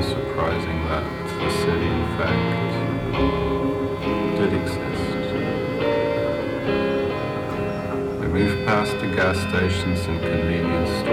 surprising that the city, in fact, did exist. We moved past the gas stations and convenience stores.